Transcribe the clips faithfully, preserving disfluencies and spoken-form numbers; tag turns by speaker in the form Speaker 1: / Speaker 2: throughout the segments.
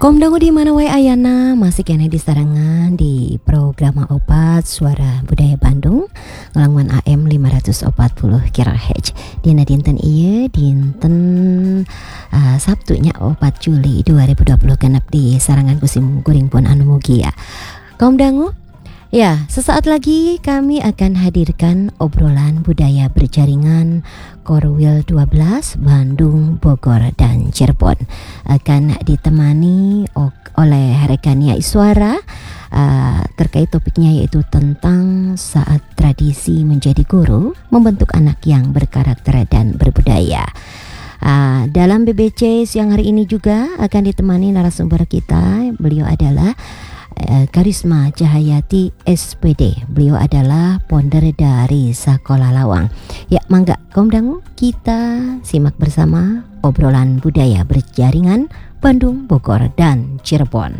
Speaker 1: Komdangu di mana wae ayana masih kene di sarangan di program Opat Suara Budaya Bandung ngelangwan A M lima ratus empat puluh kilohertz. Dina dinten ieu dinten uh, Sabtunya empat Juli dua ribu dua puluh genep di sarangan kusim guring pun anu mugia. Komdangu, ya, sesaat lagi kami akan hadirkan obrolan budaya berjaringan Korwil dua belas Bandung, Bogor, dan Cirebon. Akan ditemani oleh Rekania Iswara uh, terkait topiknya yaitu tentang saat tradisi menjadi guru membentuk anak yang berkarakter dan berbudaya. Uh, dalam B B C siang hari ini juga akan ditemani narasumber kita. Beliau adalah Karisma Cahayati S P D. Beliau adalah founder dari Sakola Lawang. Ya, mangga Komdangu, kita simak bersama obrolan budaya berjaringan Bandung, Bogor, dan Cirebon.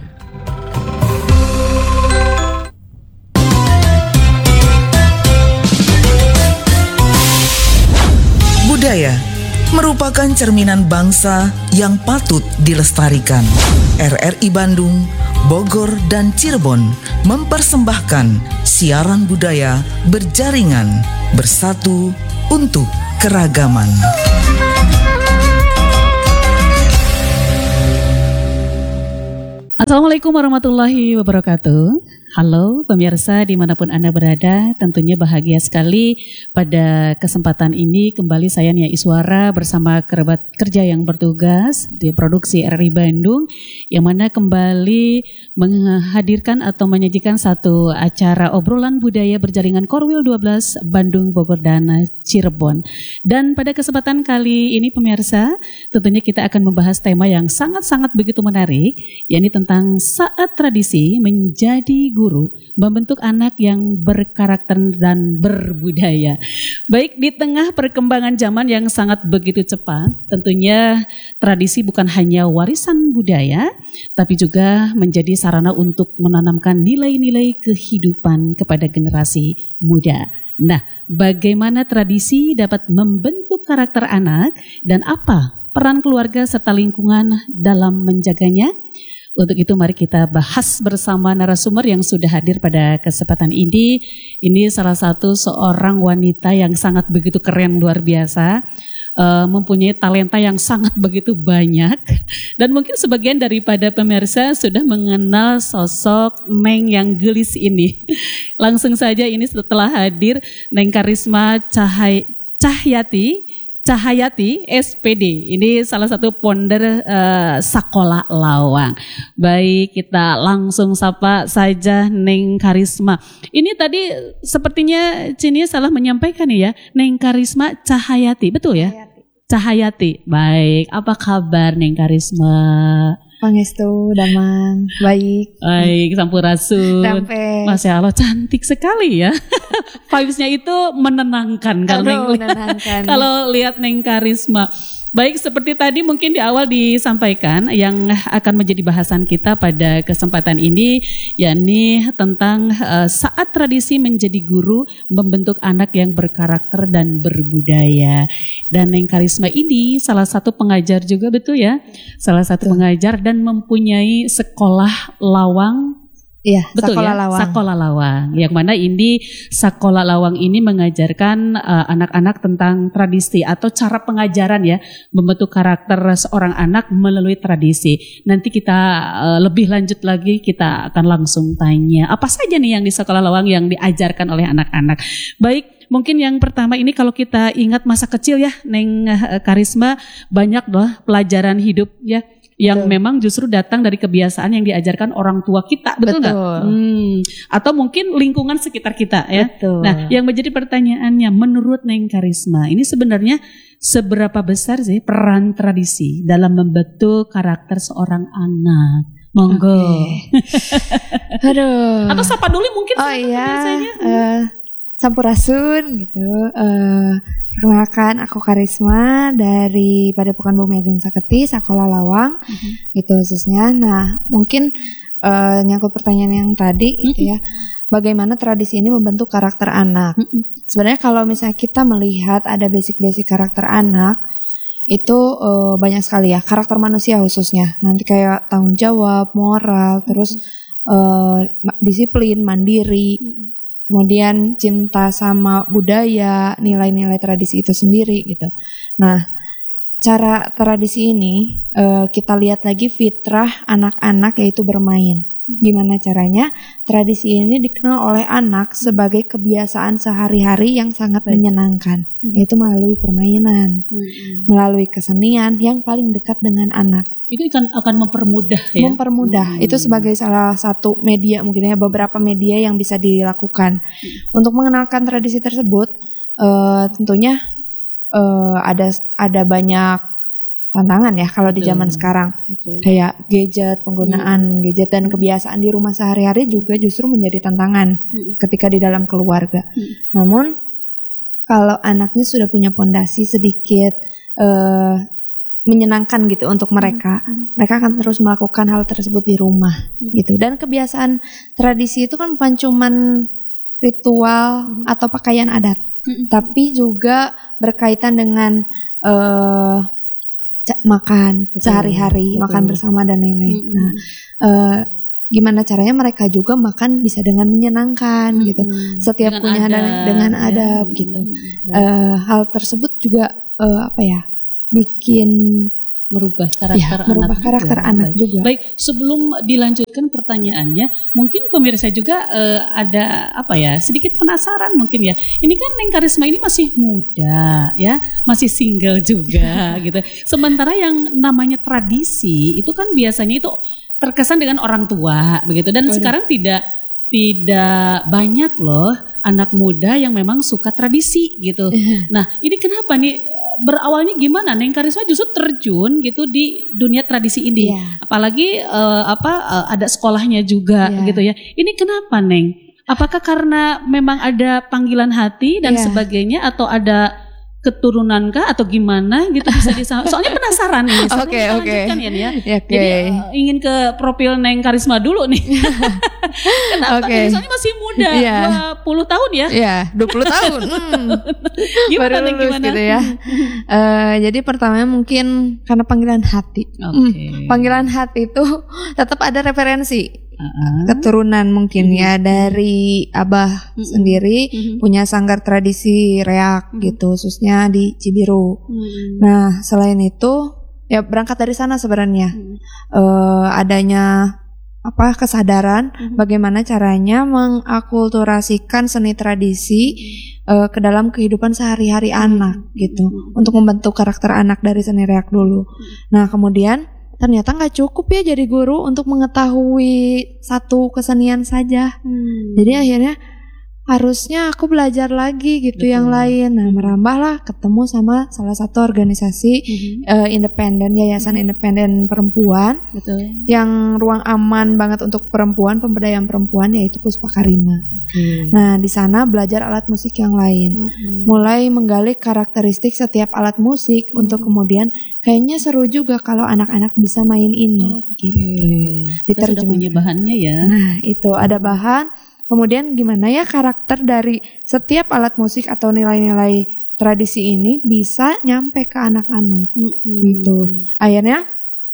Speaker 2: Budaya merupakan cerminan bangsa yang patut dilestarikan. R R I Bandung, Bogor, dan Cirebon mempersembahkan siaran budaya berjaringan bersatu untuk keragaman.
Speaker 3: Assalamualaikum warahmatullahi wabarakatuh. Halo pemirsa dimanapun Anda berada, tentunya bahagia sekali pada kesempatan ini kembali saya Nia Iswara bersama kerabat kerja yang bertugas di produksi R R I Bandung yang mana kembali menghadirkan atau menyajikan satu acara obrolan budaya berjaringan Korwil dua belas Bandung, Bogor, dan Cirebon. Dan pada kesempatan kali ini pemirsa, tentunya kita akan membahas tema yang sangat-sangat begitu menarik, yakni tentang saat tradisi menjadi guru guru membentuk anak yang berkarakter dan berbudaya. Baik, di tengah perkembangan zaman yang sangat begitu cepat, tentunya tradisi bukan hanya warisan budaya, tapi juga menjadi sarana untuk menanamkan nilai-nilai kehidupan kepada generasi muda. Nah, bagaimana tradisi dapat membentuk karakter anak dan apa peran keluarga serta lingkungan dalam menjaganya? Untuk itu mari kita bahas bersama narasumber yang sudah hadir pada kesempatan ini. Ini salah satu seorang wanita yang sangat begitu keren, luar biasa, uh, mempunyai talenta yang sangat begitu banyak. Dan mungkin sebagian daripada pemirsa sudah mengenal sosok Neng yang gelis ini. Langsung saja ini setelah hadir Neng Karisma Cahay, Cahyati Cahayati S P D, ini salah satu founder uh, Sakola Lawang. Baik, kita langsung sapa saja Neng Karisma. Ini tadi sepertinya Cini salah menyampaikan ya, Neng Karisma Cahayati, betul ya? Cahayati. Cahayati. Baik, apa kabar Neng Karisma?
Speaker 4: Pangestu, damang, baik.
Speaker 3: Baik, sampurasun.
Speaker 4: Dampe.
Speaker 3: Masya Allah, cantik sekali ya. Vibes-nya itu menenangkan. Kalau menenangkan. Kalau lihat Neng Karisma. Baik, seperti tadi mungkin di awal disampaikan yang akan menjadi bahasan kita pada kesempatan ini, yakni tentang uh, saat tradisi menjadi guru membentuk anak yang berkarakter dan berbudaya. Dan Neng Karisma ini salah satu pengajar juga, betul ya? Salah satu pengajar dan mempunyai sekolah lawang.
Speaker 4: Iya,
Speaker 3: betul
Speaker 4: Sakola
Speaker 3: ya,
Speaker 4: Lawang.
Speaker 3: Sakola Lawang. Yang mana ini Sakola Lawang ini mengajarkan uh, anak-anak tentang tradisi atau cara pengajaran ya, membentuk karakter seorang anak melalui tradisi. Nanti kita uh, lebih lanjut lagi, kita akan langsung tanya apa saja nih yang di Sakola Lawang yang diajarkan oleh anak-anak. Baik, mungkin yang pertama ini kalau kita ingat masa kecil ya, Neng uh, Karisma, banyak loh pelajaran hidup ya, yang betul. Memang justru datang dari kebiasaan yang diajarkan orang tua kita, betul nggak? Hmm, atau mungkin lingkungan sekitar kita ya.
Speaker 4: Betul.
Speaker 3: Nah, yang menjadi pertanyaannya, menurut Neng Karisma, ini sebenarnya seberapa besar sih peran tradisi dalam membentuk karakter seorang anak? Monggo.
Speaker 4: Okay. Aduh.
Speaker 3: Atau sapa dulu mungkin.
Speaker 4: Oh iya. Uh, Sampurasun gitu. Uh, perkenalkan aku Karisma dari Padepokan Bumi Agung Saketi, Sakola Lawang, mm-hmm. gitu khususnya. Nah, mungkin uh, nyangkut pertanyaan yang tadi, mm-hmm. gitu ya. Bagaimana tradisi ini membentuk karakter anak? Mm-hmm. Sebenarnya kalau misalnya kita melihat ada basic-basic karakter anak, itu uh, banyak sekali ya, karakter manusia khususnya. Nanti kayak tanggung jawab, moral, terus uh, disiplin, mandiri, kemudian cinta sama budaya, nilai-nilai tradisi itu sendiri gitu. Nah, cara tradisi ini uh, kita lihat lagi fitrah anak-anak, yaitu bermain. Gimana caranya? Tradisi ini dikenal oleh anak sebagai kebiasaan sehari-hari yang sangat menyenangkan, yaitu melalui permainan, hmm. melalui kesenian yang paling dekat dengan anak.
Speaker 3: Itu akan akan mempermudah ya.
Speaker 4: Mempermudah. Hmm. Itu sebagai salah satu media, mungkin ya beberapa media yang bisa dilakukan. Hmm. Untuk mengenalkan tradisi tersebut, uh, tentunya uh, ada ada banyak tantangan ya kalau di zaman sekarang. Betul. Kayak gadget, penggunaan hmm. gadget dan kebiasaan di rumah sehari-hari juga justru menjadi tantangan hmm. ketika di dalam keluarga. Hmm. Namun kalau anaknya sudah punya pondasi sedikit uh, menyenangkan gitu untuk mereka, hmm. mereka akan terus melakukan hal tersebut di rumah hmm. gitu. Dan kebiasaan tradisi itu kan bukan cuman ritual hmm. atau pakaian adat, hmm. tapi juga berkaitan dengan uh, makan betul, sehari-hari, betul. Makan bersama dan lain-lain. Mm-hmm. Nah, uh, gimana caranya mereka juga makan bisa dengan menyenangkan mm-hmm. gitu. Setiap dengan punya adab, dengan ya. adab gitu. Mm-hmm. Uh, hal tersebut juga uh, apa ya? Bikin
Speaker 3: merubah karakter ya, anak
Speaker 4: merubah karakter juga. anak
Speaker 3: Baik.
Speaker 4: juga.
Speaker 3: Baik, sebelum dilanjutkan pertanyaannya, mungkin pemirsa juga uh, ada apa ya, sedikit penasaran mungkin ya. Ini kan Neng Karisma ini masih muda ya, masih single juga gitu. Sementara yang namanya tradisi itu kan biasanya itu terkesan dengan orang tua begitu, dan oh, sekarang tidak tidak banyak loh anak muda yang memang suka tradisi gitu. Nah, ini kenapa nih? Berawalnya gimana Neng Karisma justru terjun gitu di dunia tradisi ini, yeah. apalagi uh, apa uh, ada sekolahnya juga yeah. gitu ya. Ini kenapa Neng? Apakah karena memang ada panggilan hati dan yeah. sebagainya, atau ada keturunankah atau gimana gitu, bisa disampaikan? Soalnya penasaran ini. Oke oke. Ya, ya. Okay. Jadi uh, ingin ke profil Neng Karisma dulu nih. Kenapa? Okay. Soalnya masih muda, yeah. dua puluh tahun ya?
Speaker 4: Iya, yeah, dua puluh tahun. Hmm.
Speaker 3: Gimana
Speaker 4: Baru
Speaker 3: Neng,
Speaker 4: lulus
Speaker 3: gimana?
Speaker 4: Gitu ya. Uh, jadi pertamanya mungkin karena panggilan hati. Okay. Hmm, panggilan hati itu tetap ada referensi. Uh-huh. Keturunan mungkin uh-huh. ya dari abah uh-huh. sendiri uh-huh. punya sanggar tradisi reak uh-huh. gitu, khususnya di Cibiru. Uh-huh. Nah selain itu ya berangkat dari sana sebenarnya uh-huh. uh, adanya apa kesadaran uh-huh. bagaimana caranya mengakulturasikan seni tradisi uh, ke dalam kehidupan sehari-hari anak gitu, uh-huh. untuk membentuk karakter anak dari seni reak dulu. Uh-huh. Nah kemudian ternyata nggak cukup ya jadi guru untuk mengetahui satu kesenian saja. Hmm. Jadi akhirnya harusnya aku belajar lagi gitu. Betul. Yang lain. Nah merambahlah ketemu sama salah satu organisasi mm-hmm. uh, independen, yayasan independen perempuan. Betul. Yang ruang aman banget untuk perempuan, pemberdayaan perempuan, yaitu Puspakarima. Okay. Nah di sana belajar alat musik yang lain, mm-hmm. mulai menggali karakteristik setiap alat musik mm-hmm. untuk kemudian kayaknya seru juga kalau anak-anak bisa main ini. Okay. Gitu.
Speaker 3: Kita sudah punya bahannya ya.
Speaker 4: Nah itu ada bahan. Kemudian gimana ya karakter dari setiap alat musik atau nilai-nilai tradisi ini bisa nyampe ke anak-anak mm-hmm. gitu. Akhirnya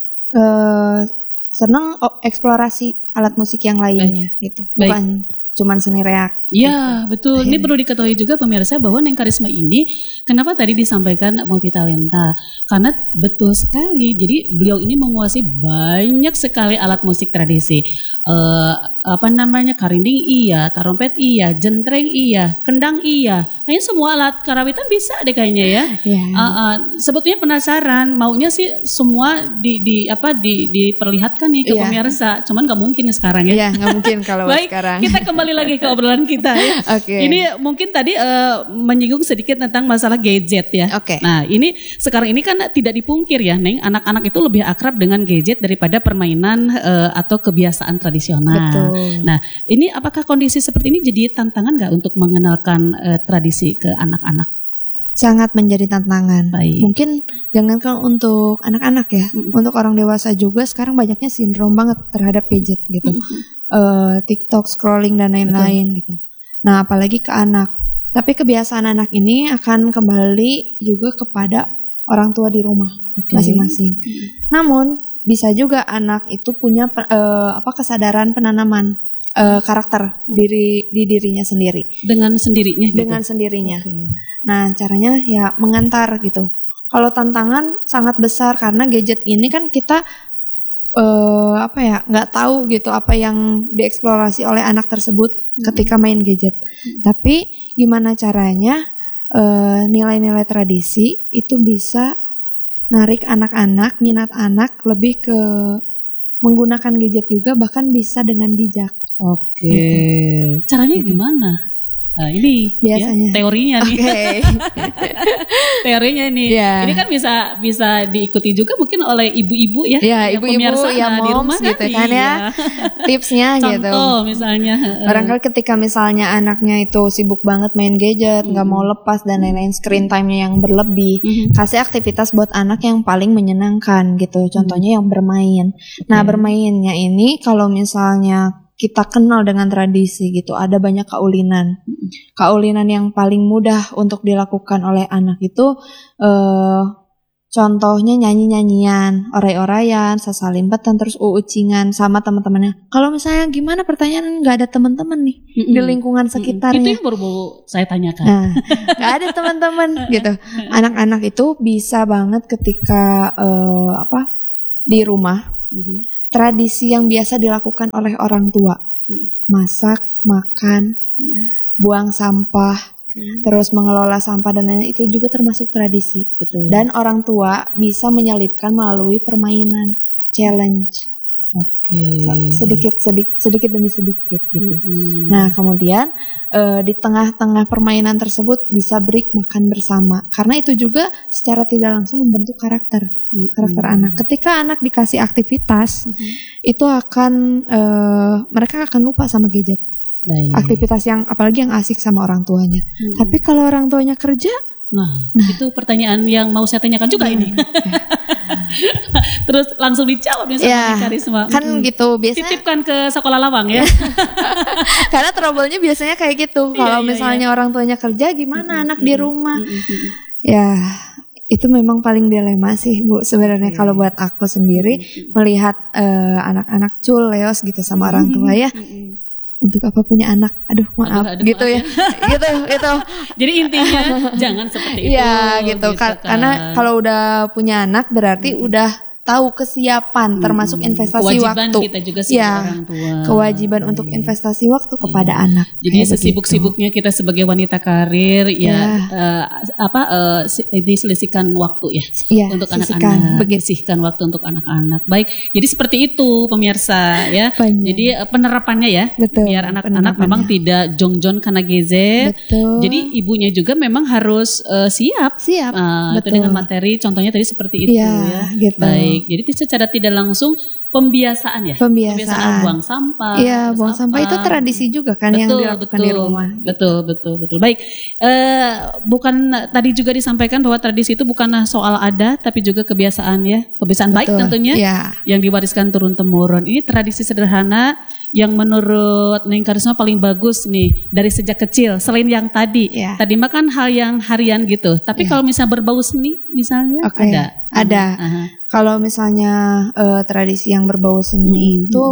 Speaker 4: uh, seneng oh, eksplorasi alat musik yang lainnya. Baik. Gitu. Bukan Baik. cuman seni reak.
Speaker 3: Ya gitu. Betul. Akhirnya. Ini perlu diketahui juga pemirsa bahwa Neng Karisma ini kenapa tadi disampaikan multitalenta, karena betul sekali. Jadi beliau ini menguasai banyak sekali alat musik tradisi. Uh, apa namanya, karinding iya, tarompet iya, jentreng iya, kendang iya. Kayaknya semua alat karawitan bisa deh kayaknya ya. Yeah. Uh, uh, sebetulnya penasaran, maunya sih semua di, di apa di diperlihatkan nih ke yeah. pemirsa. Cuman nggak mungkin sekarang ya.
Speaker 4: Iya yeah, nggak mungkin kalau
Speaker 3: Baik,
Speaker 4: sekarang.
Speaker 3: Kita kembali lagi ke obrolan kita ya. Okay. Ini mungkin tadi uh, menyinggung sedikit tentang masalah gadget ya.
Speaker 4: Okay.
Speaker 3: Nah ini sekarang ini kan tidak dipungkir ya Neng, anak-anak itu lebih akrab dengan gadget daripada permainan uh, atau kebiasaan tradisional. Betul. Nah, ini apakah kondisi seperti ini jadi tantangan nggak untuk mengenalkan uh, tradisi ke anak-anak?
Speaker 4: Sangat menjadi tantangan.
Speaker 3: Baik.
Speaker 4: Mungkin jangankan untuk anak-anak ya, mm-hmm. untuk orang dewasa juga sekarang banyaknya sindrom banget terhadap gadget gitu, mm-hmm. uh, TikTok, scrolling dan lain-lain. Betul. Gitu. Nah, apalagi ke anak. Tapi kebiasaan anak ini akan kembali juga kepada orang tua di rumah
Speaker 3: Okay.
Speaker 4: masing-masing. Namun bisa juga anak itu punya uh, apa kesadaran penanaman uh, karakter diri di dirinya sendiri.
Speaker 3: Dengan sendirinya gitu?
Speaker 4: Dengan sendirinya.
Speaker 3: Okay.
Speaker 4: Nah, caranya ya mengantar gitu. Kalau tantangan sangat besar karena gadget ini kan kita uh, apa ya, nggak tahu gitu apa yang dieksplorasi oleh anak tersebut hmm. ketika main gadget. Hmm. Tapi gimana caranya uh, nilai-nilai tradisi itu bisa narik anak-anak, minat anak lebih ke menggunakan gadget juga, bahkan bisa dengan bijak.
Speaker 3: Oke, gitu. Caranya gitu. Gimana? Nah, ini
Speaker 4: biasanya
Speaker 3: ya, teorinya nih.
Speaker 4: Okay.
Speaker 3: Teorinya nih. Yeah. Ini kan bisa bisa diikuti juga mungkin oleh ibu-ibu ya.
Speaker 4: Ya, ibu-ibu ya
Speaker 3: nah,
Speaker 4: moms gitu kan, kan ya. Tipsnya
Speaker 3: Contoh,
Speaker 4: gitu.
Speaker 3: Contoh misalnya.
Speaker 4: Barangkali ketika misalnya anaknya itu sibuk banget main gadget, nggak hmm. mau lepas dan lain-lain, screen time-nya yang berlebih, hmm. kasih aktivitas buat anak yang paling menyenangkan gitu. Contohnya hmm. yang bermain. Nah, okay. bermainnya ini kalau misalnya kita kenal dengan tradisi gitu, ada banyak kaulinan. Kaulinan yang paling mudah untuk dilakukan oleh anak itu eh, contohnya nyanyi-nyanyian, oray-orayan, sasalimpetan, terus uucingan sama teman-temannya. Kalau misalnya gimana pertanyaan nggak ada teman-teman nih mm-mm. di lingkungan sekitarnya.
Speaker 3: Itu yang baru saya tanyakan.
Speaker 4: Nah, nggak ada teman-teman gitu. Anak-anak itu bisa banget ketika eh, apa di rumah. Mm-hmm. Tradisi yang biasa dilakukan oleh orang tua, masak, makan, buang sampah, hmm. terus mengelola sampah dan lain-lain itu juga termasuk tradisi.
Speaker 3: Betul.
Speaker 4: Dan orang tua bisa menyelipkan melalui permainan, challenge.
Speaker 3: Oke. Okay.
Speaker 4: Sedikit sedikit sedikit demi sedikit gitu.
Speaker 3: Hmm.
Speaker 4: Nah kemudian uh, di tengah-tengah permainan tersebut bisa break makan bersama, karena itu juga secara tidak langsung membentuk karakter. karakter hmm. anak. Ketika anak dikasih aktivitas, hmm. itu akan uh, mereka akan lupa sama gadget. Baik. Aktivitas yang apalagi yang asik sama orang tuanya. Hmm. Tapi kalau orang tuanya kerja,
Speaker 3: nah, nah itu pertanyaan yang mau saya tanyakan juga nah, ini. Terus langsung dijawab misalnya ya, Karisma.
Speaker 4: Kan hmm. gitu biasanya.
Speaker 3: Titipkan ke sekolah lawang ya.
Speaker 4: Karena trouble-nya biasanya kayak gitu. Kalau iya, misalnya iya. orang tuanya kerja, gimana hmm. anak hmm. di rumah? Hmm. Hmm. Ya. Itu memang paling dilema sih Bu sebenarnya. Okay. Kalau buat aku sendiri mm-hmm. melihat uh, anak-anak culeos gitu sama mm-hmm. orang tua ya mm-hmm. untuk apa punya anak, aduh maaf aduh, aduh, gitu maaf ya, ya. gitu gitu.
Speaker 3: Jadi intinya jangan seperti itu.
Speaker 4: Ya gitu, gitu kan. Karena kalau udah punya anak berarti mm-hmm. udah tahu kesiapan, termasuk investasi
Speaker 3: kewajiban
Speaker 4: waktu.
Speaker 3: Kita juga sebagai
Speaker 4: ya,
Speaker 3: orang tua.
Speaker 4: Kewajiban okay. untuk investasi waktu kepada ya. anak.
Speaker 3: Jadi sesibuk-sibuknya kita sebagai wanita karir ya, ya. Uh, apa uh, diselisihkan waktu ya, ya untuk anak-anak, sisihkan waktu untuk anak-anak. Baik, jadi seperti itu pemirsa ya. Banyak. Jadi uh, penerapannya ya, betul, biar anak-anak memang tidak jongjon karena gadget. Betul. Jadi ibunya juga memang harus uh, siap,
Speaker 4: siap.
Speaker 3: Uh, itu dengan materi. Contohnya tadi seperti itu ya. ya.
Speaker 4: Gitu.
Speaker 3: Baik. Jadi secara tidak langsung pembiasaan ya,
Speaker 4: pembiasaan,
Speaker 3: pembiasaan buang sampah.
Speaker 4: Iya, buang sampah itu tradisi juga kan betul, yang dilakukan
Speaker 3: betul,
Speaker 4: di rumah.
Speaker 3: Betul, betul, betul. Baik, eh, bukan tadi juga disampaikan bahwa tradisi itu bukanlah soal ada, tapi juga kebiasaan ya, kebiasaan betul, baik tentunya, ya. yang diwariskan turun temurun. Ini tradisi sederhana yang menurut Neng Karisma paling bagus nih dari sejak kecil. Selain yang tadi, ya. tadi mah kan hal yang harian gitu. Tapi ya. kalau misalnya berbau seni, misalnya okay. ada,
Speaker 4: ada. Uh-huh. Kalau misalnya uh, tradisi yang berbau seni hmm. itu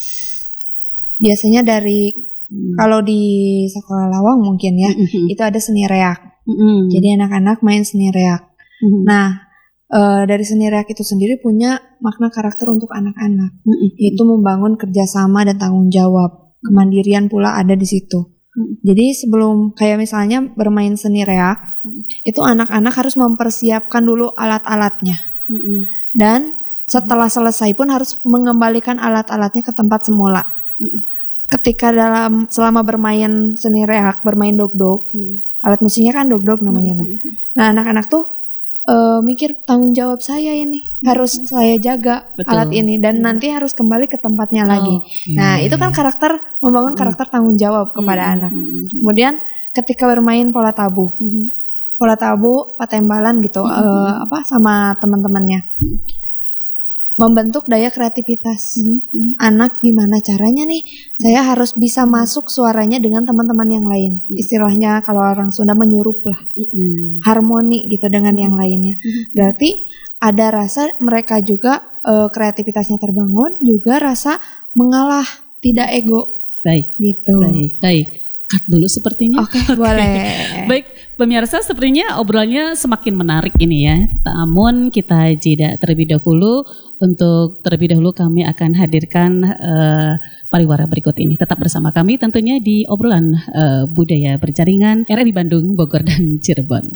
Speaker 4: biasanya dari hmm. kalau di sekolah lawang mungkin ya hmm. itu ada seni reak. Hmm. Jadi anak-anak main seni reak. Hmm. Nah uh, dari seni reak itu sendiri punya makna karakter untuk anak-anak. Hmm. Itu membangun kerjasama dan tanggung jawab. Kemandirian pula ada di situ. Hmm. Jadi sebelum kayak misalnya bermain seni reak, hmm. itu anak-anak harus mempersiapkan dulu alat-alatnya. Hmm. Dan setelah selesai pun harus mengembalikan alat-alatnya ke tempat semula. Mm. Ketika dalam selama bermain seni reak, bermain dog-dog, mm. alat musiknya kan dog-dog namanya. Mm. Nah, anak-anak tuh uh, mikir tanggung jawab saya ini mm. harus saya jaga Betul. alat ini dan mm. nanti harus kembali ke tempatnya oh, lagi. Iya. Nah, itu kan karakter membangun mm. karakter tanggung jawab kepada mm. anak. Kemudian ketika bermain pola tabu. Mm. Pola tabu, patembalan gitu, mm-hmm. uh, apa sama teman-temannya. membentuk daya kreativitas
Speaker 3: Mm-hmm.
Speaker 4: anak. Gimana caranya nih saya harus bisa masuk suaranya dengan teman-teman yang lain. Istilahnya kalau orang Sunda menyurup lah,
Speaker 3: Mm-hmm.
Speaker 4: harmoni gitu dengan yang lainnya. Berarti ada rasa mereka juga uh, kreativitasnya terbangun, juga rasa mengalah, tidak ego
Speaker 3: Baik,
Speaker 4: gitu.
Speaker 3: baik, baik. Cut dulu sepertinya.
Speaker 4: Oke, boleh.
Speaker 3: Baik, pemirsa, sepertinya obrolannya semakin menarik ini ya. Namun kita jeda terlebih dahulu. Untuk terlebih dahulu kami akan hadirkan uh, pariwara berikut ini. Tetap bersama kami tentunya di obrolan uh, budaya berjaringan R R I Bandung, Bogor, dan Cirebon.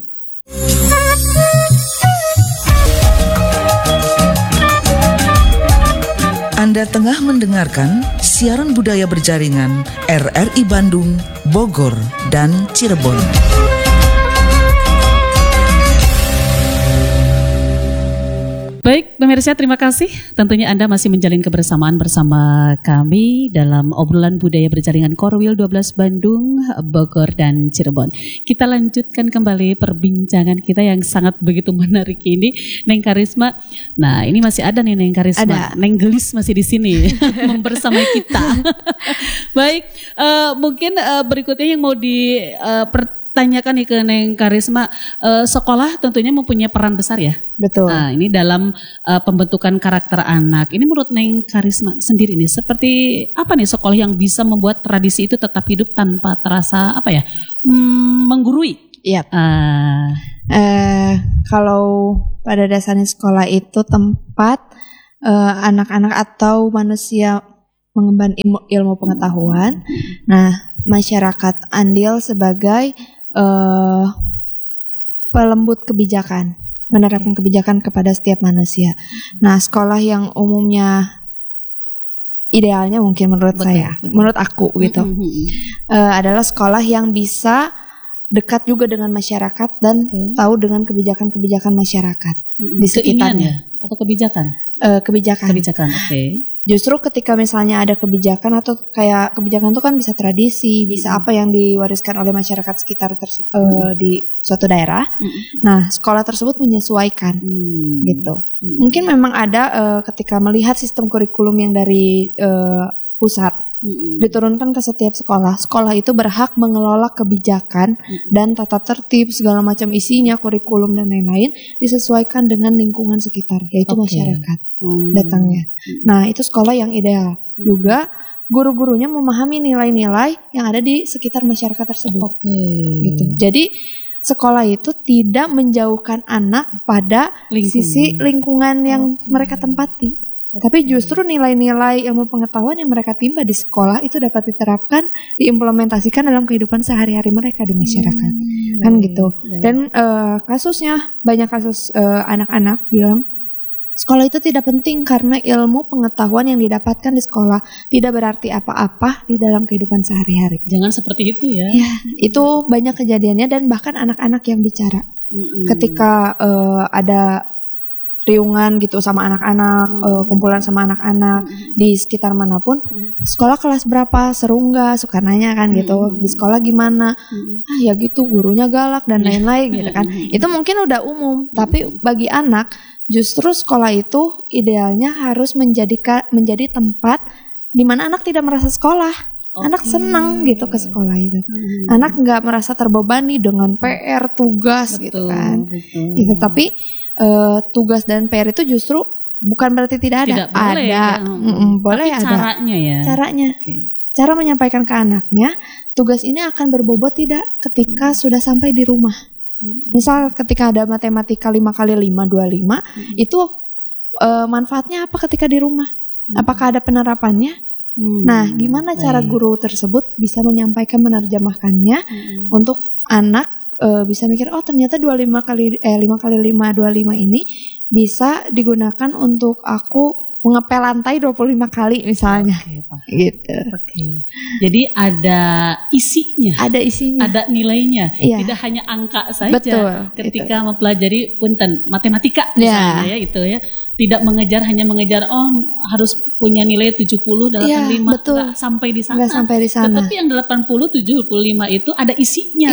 Speaker 2: Anda tengah mendengarkan siaran budaya berjaringan R R I Bandung, Bogor, dan Cirebon.
Speaker 3: Baik, pemirsa, terima kasih. Tentunya Anda masih menjalin kebersamaan bersama kami dalam obrolan budaya berjaringan Korwil dua belas Bandung, Bogor, dan Cirebon. Kita lanjutkan kembali perbincangan kita yang sangat begitu menarik ini, Neng Karisma. Nah, ini masih ada nih Neng Karisma.
Speaker 4: Ada.
Speaker 3: Neng Gelis masih di sini membersamai kita. Baik, uh, mungkin uh, berikutnya yang mau di uh, per tanyakan nih ke Neng Karisma, uh, sekolah tentunya mempunyai peran besar ya.
Speaker 4: Betul.
Speaker 3: Nah, ini dalam uh, pembentukan karakter anak. Ini menurut Neng Karisma sendiri nih, seperti apa nih sekolah yang bisa membuat tradisi itu tetap hidup tanpa terasa apa ya, hmm, menggurui?
Speaker 4: Iya.
Speaker 3: Uh,
Speaker 4: Eh, kalau pada dasarnya sekolah itu tempat eh, anak-anak atau manusia mengemban ilmu, ilmu pengetahuan. Nah, masyarakat andil sebagai eh, pelembut kebijakan, menerapkan kebijakan kepada setiap manusia. Nah, sekolah yang umumnya idealnya mungkin menurut
Speaker 3: Betul,
Speaker 4: saya,
Speaker 3: betul.
Speaker 4: menurut aku gitu,
Speaker 3: mm-hmm.
Speaker 4: eh, adalah sekolah yang bisa dekat juga dengan masyarakat dan
Speaker 3: Oke.
Speaker 4: tahu dengan kebijakan-kebijakan masyarakat di
Speaker 3: Keinginan
Speaker 4: sekitarnya.
Speaker 3: ya? Atau kebijakan?
Speaker 4: Eh, kebijakan.
Speaker 3: Kebijakan, oke.
Speaker 4: Justru ketika misalnya ada kebijakan atau kayak kebijakan itu kan bisa tradisi, bisa apa yang diwariskan oleh masyarakat sekitar terse- eh, di suatu daerah. Nah, sekolah tersebut menyesuaikan
Speaker 3: Hmm.
Speaker 4: gitu. Mungkin memang ada eh, ketika melihat sistem kurikulum yang dari eh, pusat
Speaker 3: Mm-mm.
Speaker 4: diturunkan ke setiap sekolah. Sekolah itu berhak mengelola kebijakan dan tata tertib segala macam isinya, kurikulum dan lain-lain disesuaikan dengan lingkungan sekitar, yaitu
Speaker 3: Oke.
Speaker 4: masyarakat
Speaker 3: Hmm.
Speaker 4: datangnya. Nah, itu sekolah yang ideal. Juga guru-gurunya memahami nilai-nilai yang ada di sekitar masyarakat tersebut.
Speaker 3: Oke.
Speaker 4: Gitu. Jadi sekolah itu tidak menjauhkan anak pada
Speaker 3: Lingkungan.
Speaker 4: sisi lingkungan yang
Speaker 3: Oke.
Speaker 4: mereka tempati. Tapi justru nilai-nilai ilmu pengetahuan yang mereka timba di sekolah itu dapat diterapkan, diimplementasikan dalam kehidupan sehari-hari mereka di masyarakat.
Speaker 3: Hmm,
Speaker 4: Kan
Speaker 3: baik,
Speaker 4: gitu.
Speaker 3: baik.
Speaker 4: Dan eh, kasusnya, banyak kasus eh, anak-anak bilang, sekolah itu tidak penting karena ilmu pengetahuan yang didapatkan di sekolah tidak berarti apa-apa di dalam kehidupan sehari-hari.
Speaker 3: Jangan seperti itu ya.
Speaker 4: Ya, itu banyak kejadiannya dan bahkan anak-anak yang bicara.
Speaker 3: Mm-mm.
Speaker 4: Ketika eh, ada riungan gitu sama anak-anak,
Speaker 3: Hmm.
Speaker 4: eh, kumpulan sama anak-anak
Speaker 3: Hmm.
Speaker 4: di sekitar manapun,
Speaker 3: Hmm.
Speaker 4: sekolah kelas berapa, seru nggak, suka nanya kan gitu,
Speaker 3: Hmm.
Speaker 4: di sekolah gimana,
Speaker 3: Mm.
Speaker 4: ah ya gitu, gurunya galak dan lain-lain gitu kan.
Speaker 3: Hmm.
Speaker 4: Itu mungkin udah umum, tapi bagi anak justru sekolah itu idealnya harus menjadi menjadi tempat di mana anak tidak merasa sekolah. Anak
Speaker 3: Oke.
Speaker 4: senang gitu ke sekolah itu.
Speaker 3: Hmm.
Speaker 4: Anak nggak merasa terbebani dengan P R, tugas gitu
Speaker 3: Betul,
Speaker 4: kan.
Speaker 3: betul.
Speaker 4: Gitu, tapi eh, tugas dan P R itu justru bukan berarti tidak ada.
Speaker 3: Tidak boleh,
Speaker 4: ada,
Speaker 3: ya.
Speaker 4: Mm-mm, boleh
Speaker 3: Tapi
Speaker 4: ada.
Speaker 3: caranya ya.
Speaker 4: Caranya,
Speaker 3: Oke.
Speaker 4: cara menyampaikan ke anaknya, tugas ini akan berbobot tidak ketika sudah sampai di rumah. Misal ketika ada matematika lima kali lima, dua puluh lima,
Speaker 3: Hmm.
Speaker 4: itu eh, manfaatnya apa ketika di rumah? Apakah ada penerapannya?
Speaker 3: Hmm.
Speaker 4: Nah, gimana cara
Speaker 3: Baik.
Speaker 4: guru tersebut bisa menyampaikan, menerjemahkannya
Speaker 3: Hmm.
Speaker 4: untuk anak eh, bisa mikir, oh ternyata dua puluh lima kali eh lima kali lima, dua puluh lima ini bisa digunakan untuk aku mengepel lantai dua puluh lima kali misalnya.
Speaker 3: Oke, Pak.
Speaker 4: Gitu.
Speaker 3: Oke. Jadi ada isinya,
Speaker 4: Ada isinya.
Speaker 3: ada nilainya,
Speaker 4: Iya.
Speaker 3: tidak hanya angka saja.
Speaker 4: Betul,
Speaker 3: Ketika mempelajari punten matematika
Speaker 4: Ya.
Speaker 3: misalnya ya itu ya, tidak mengejar hanya mengejar oh harus punya nilai tujuh puluh, delapan puluh lima,
Speaker 4: Iya, betul.
Speaker 3: nggak sampai di sana.
Speaker 4: Nggak sampai di sana.
Speaker 3: Tetapi yang delapan puluh, tujuh puluh lima itu ada isinya.
Speaker 4: Iya.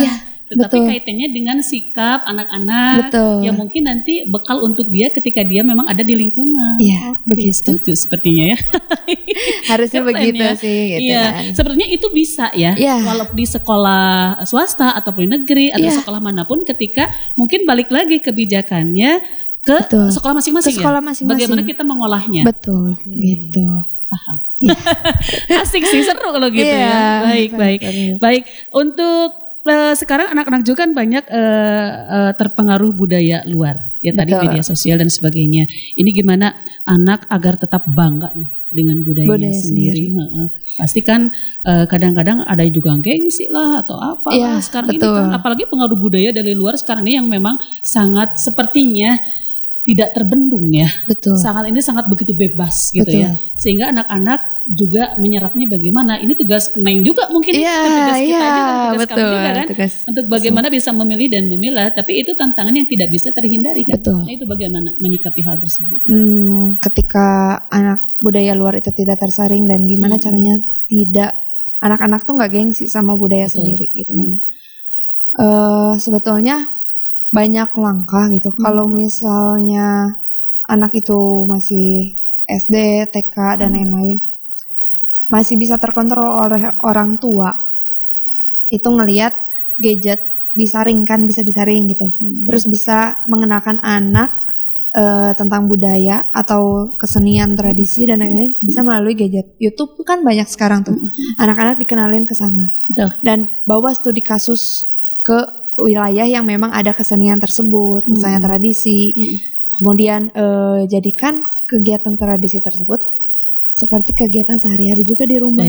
Speaker 3: tetapi
Speaker 4: Betul.
Speaker 3: kaitannya dengan sikap anak-anak
Speaker 4: Betul.
Speaker 3: yang mungkin nanti bekal untuk dia ketika dia memang ada di lingkungan.
Speaker 4: Iya,
Speaker 3: Oke,
Speaker 4: begitu.
Speaker 3: setuju sepertinya ya.
Speaker 4: Harusnya
Speaker 3: Keren
Speaker 4: begitu
Speaker 3: ya.
Speaker 4: sih gitu
Speaker 3: Iya,
Speaker 4: kan.
Speaker 3: sebenarnya itu bisa ya,
Speaker 4: Iya.
Speaker 3: walau di sekolah swasta ataupun di negeri atau
Speaker 4: Iya.
Speaker 3: sekolah manapun, ketika mungkin balik lagi kebijakannya ke
Speaker 4: Betul.
Speaker 3: sekolah masing-masing
Speaker 4: Ke sekolah
Speaker 3: ya.
Speaker 4: masing-masing.
Speaker 3: Bagaimana kita mengolahnya?
Speaker 4: Betul, gitu.
Speaker 3: Paham. Asik sih, seru kalau gitu
Speaker 4: Iya,
Speaker 3: ya. Baik, baik,
Speaker 4: seru.
Speaker 3: baik. Untuk eh, sekarang anak-anak juga kan banyak eh, eh, terpengaruh budaya luar, ya tadi
Speaker 4: Betul.
Speaker 3: media sosial dan sebagainya. Ini gimana anak agar tetap bangga nih dengan budayanya
Speaker 4: Budaya
Speaker 3: sendiri.
Speaker 4: sendiri.
Speaker 3: Heeh. Pasti kan eh, kadang-kadang ada juga gengsi lah atau apa
Speaker 4: Iya,
Speaker 3: lah sekarang
Speaker 4: betul.
Speaker 3: ini kan, apalagi pengaruh budaya dari luar sekarang ini yang memang sangat sepertinya tidak terbendung ya.
Speaker 4: Betul.
Speaker 3: Sangat ini sangat begitu bebas gitu
Speaker 4: Betul.
Speaker 3: ya, sehingga anak-anak juga menyerapnya bagaimana. Ini tugas Neng juga mungkin,
Speaker 4: Iya,
Speaker 3: tugas kita
Speaker 4: iya,
Speaker 3: juga, tugas
Speaker 4: betul.
Speaker 3: kami juga kan,
Speaker 4: Tugas.
Speaker 3: untuk bagaimana bisa memilih dan memilah. Tapi itu tantangan yang tidak bisa terhindari kan.
Speaker 4: Betul.
Speaker 3: Nah, itu bagaimana menyikapi hal tersebut.
Speaker 4: Hmm, ketika anak budaya luar itu tidak tersaring dan gimana
Speaker 3: Hmm.
Speaker 4: caranya tidak anak-anak tuh nggak gengsi sama budaya
Speaker 3: Betul.
Speaker 4: sendiri gitu kan. Eh, sebetulnya banyak langkah gitu.
Speaker 3: Hmm.
Speaker 4: Kalau misalnya anak itu masih S D, T K dan lain-lain, masih bisa terkontrol oleh orang tua. Itu ngelihat gadget disaringkan, bisa disaring gitu.
Speaker 3: Hmm.
Speaker 4: Terus bisa mengenalkan anak eh, tentang budaya atau kesenian, tradisi dan lain-lain bisa melalui gadget. YouTube kan banyak sekarang tuh. Anak-anak dikenalin ke sana.
Speaker 3: Betul.
Speaker 4: Dan bawa studi kasus ke wilayah yang memang ada kesenian tersebut, misalnya
Speaker 3: Hmm.
Speaker 4: tradisi.
Speaker 3: Hmm.
Speaker 4: Kemudian eh, jadikan kegiatan tradisi tersebut seperti kegiatan sehari-hari juga di rumah.